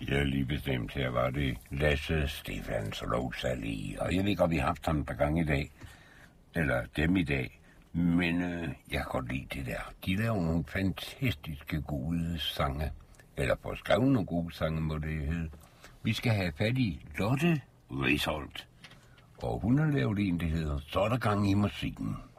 Ja, lige bestemt. Her var det Lasse Stefans Rosalie. Og jeg ved godt, vi har haft ham et par gange i dag. Eller dem i dag. Men jeg kan godt lide det der. De laver nogle fantastiske gode sange. Eller får skrevet nogle gode sange, må det hedde. Vi skal have fat i Lotte Risholt. Og hun har lavet en, der hedder Så er der gang i musikken.